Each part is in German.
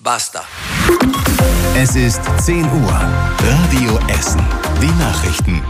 Basta. Es ist 10 Uhr. Radio Essen. Die Nachrichten.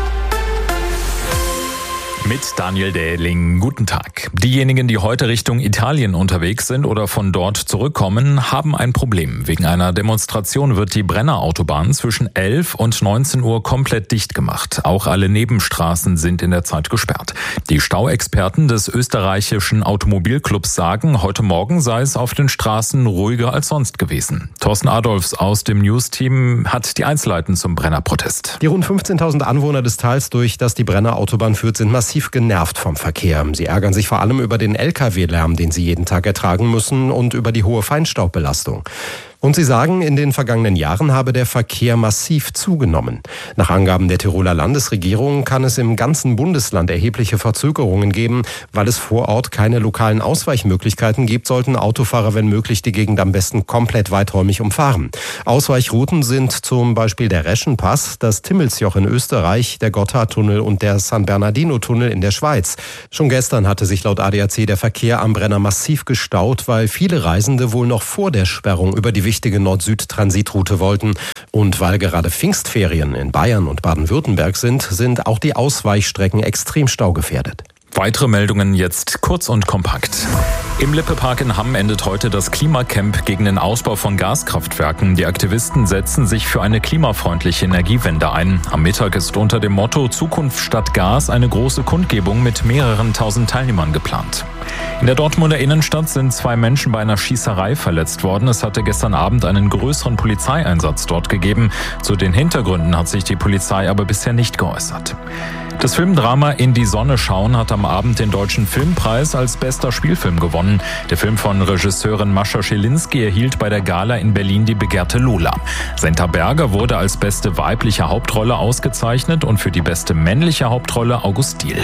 Mit Daniel Dähling. Guten Tag. Diejenigen, die heute Richtung Italien unterwegs sind oder von dort zurückkommen, haben ein Problem. Wegen einer Demonstration wird die Brenner-Autobahn zwischen 11 und 19 Uhr komplett dicht gemacht. Auch alle Nebenstraßen sind in der Zeit gesperrt. Die Stauexperten des österreichischen Automobilclubs sagen, heute Morgen sei es auf den Straßen ruhiger als sonst gewesen. Thorsten Adolfs aus dem News-Team hat die Einzelheiten zum Brenner-Protest. Die rund 15.000 Anwohner des Tals, durch das die Brenner-Autobahn führt, sind massiv genervt vom Verkehr. Sie ärgern sich vor allem über den Lkw-Lärm, den sie jeden Tag ertragen müssen, und über die hohe Feinstaubbelastung. Und sie sagen, in den vergangenen Jahren habe der Verkehr massiv zugenommen. Nach Angaben der Tiroler Landesregierung kann es im ganzen Bundesland erhebliche Verzögerungen geben. Weil es vor Ort keine lokalen Ausweichmöglichkeiten gibt, sollten Autofahrer, wenn möglich, die Gegend am besten komplett weiträumig umfahren. Ausweichrouten sind zum Beispiel der Reschenpass, das Timmelsjoch in Österreich, der Gotthardtunnel und der San Bernardino-Tunnel in der Schweiz. Schon gestern hatte sich laut ADAC der Verkehr am Brenner massiv gestaut, weil viele Reisende wohl noch vor der Sperrung über die wichtige Nord-Süd-Transitroute wollten. Und weil gerade Pfingstferien in Bayern und Baden-Württemberg sind auch die Ausweichstrecken extrem staugefährdet. Weitere Meldungen jetzt kurz und kompakt. Im Lippe-Park in Hamm endet heute das Klimacamp gegen den Ausbau von Gaskraftwerken. Die Aktivisten setzen sich für eine klimafreundliche Energiewende ein. Am Mittag ist unter dem Motto Zukunft statt Gas eine große Kundgebung mit mehreren tausend Teilnehmern geplant. In der Dortmunder Innenstadt sind 2 Menschen bei einer Schießerei verletzt worden. Es hatte gestern Abend einen größeren Polizeieinsatz dort gegeben. Zu den Hintergründen hat sich die Polizei aber bisher nicht geäußert. Das Filmdrama In die Sonne schauen hat am Abend den Deutschen Filmpreis als bester Spielfilm gewonnen. Der Film von Regisseurin Mascha Schilinski erhielt bei der Gala in Berlin die begehrte Lola. Senta Berger wurde als beste weibliche Hauptrolle ausgezeichnet und für die beste männliche Hauptrolle August Diehl.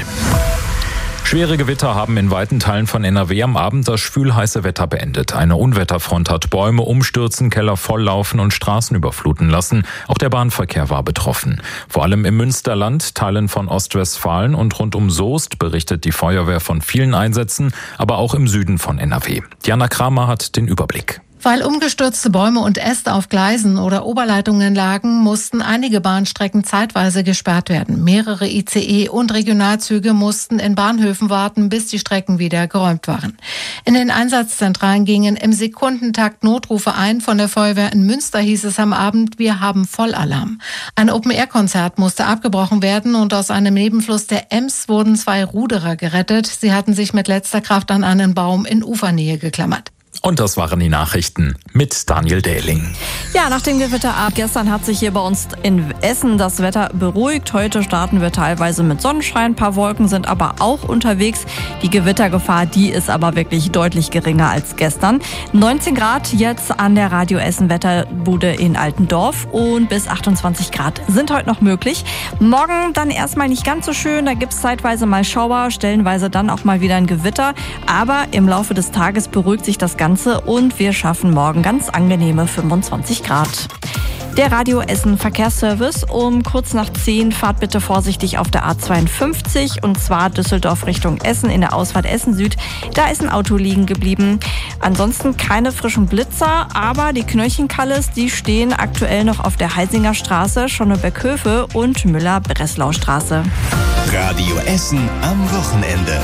Schwere Gewitter haben in weiten Teilen von NRW am Abend das schwülheiße Wetter beendet. Eine Unwetterfront hat Bäume umstürzen, Keller volllaufen und Straßen überfluten lassen. Auch der Bahnverkehr war betroffen. Vor allem im Münsterland, Teilen von Ostwestfalen und rund um Soest berichtet die Feuerwehr von vielen Einsätzen, aber auch im Süden von NRW. Diana Kramer hat den Überblick. Weil umgestürzte Bäume und Äste auf Gleisen oder Oberleitungen lagen, mussten einige Bahnstrecken zeitweise gesperrt werden. Mehrere ICE und Regionalzüge mussten in Bahnhöfen warten, bis die Strecken wieder geräumt waren. In den Einsatzzentralen gingen im Sekundentakt Notrufe ein. Von der Feuerwehr in Münster hieß es am Abend, wir haben Vollalarm. Ein Open-Air-Konzert musste abgebrochen werden und aus einem Nebenfluss der Ems wurden 2 Ruderer gerettet. Sie hatten sich mit letzter Kraft an einen Baum in Ufernähe geklammert. Und das waren die Nachrichten mit Daniel Dähling. Ja, nach dem Gewitterabend gestern hat sich hier bei uns in Essen das Wetter beruhigt. Heute starten wir teilweise mit Sonnenschein. Ein paar Wolken sind aber auch unterwegs. Die Gewittergefahr, die ist aber wirklich deutlich geringer als gestern. 19 Grad jetzt an der Radio Essen Wetterbude in Altendorf und bis 28 Grad sind heute noch möglich. Morgen dann erstmal nicht ganz so schön. Da gibt es zeitweise mal Schauer, stellenweise dann auch mal wieder ein Gewitter. Aber im Laufe des Tages beruhigt sich das Ganze und wir schaffen morgen ganz angenehme 25 Grad. Der Radio Essen Verkehrsservice um kurz nach 10 fahrt bitte vorsichtig auf der A52 und zwar Düsseldorf Richtung Essen in der Ausfahrt Essen Süd. Da ist ein Auto liegen geblieben. Ansonsten keine frischen Blitzer, aber die Knöllchenkalles, die stehen aktuell noch auf der Heisinger Straße, Schonneberg-Höfe und Müller-Breslau-Straße. Radio Essen am Wochenende.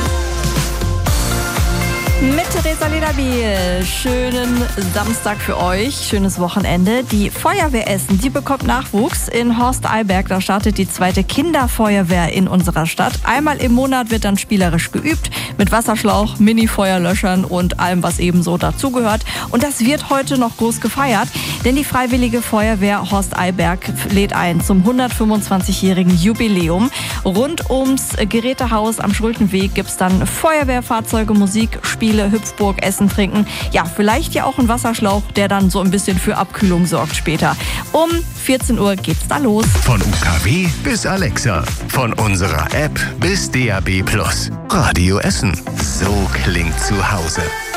Mit Theresa Lederbiel. Schönen Samstag für euch, schönes Wochenende. Die Feuerwehr Essen, die bekommt Nachwuchs. In Horst-Eilberg, da startet die 2. Kinderfeuerwehr in unserer Stadt. Einmal im Monat wird dann spielerisch geübt mit Wasserschlauch, Mini-Feuerlöschern und allem, was eben so dazugehört. Und das wird heute noch groß gefeiert, denn die Freiwillige Feuerwehr Horst-Eilberg lädt ein zum 125-jährigen Jubiläum. Rund ums Gerätehaus am Schultenweg gibt's dann Feuerwehrfahrzeuge, Musik, Spiele, Hüpfburg, Essen, Trinken. Ja, vielleicht ja auch ein Wasserschlauch, der dann so ein bisschen für Abkühlung sorgt später. Um 14 Uhr geht's da los. Von UKW bis Alexa. Von unserer App bis DAB+. Radio Essen. So klingt zu Hause.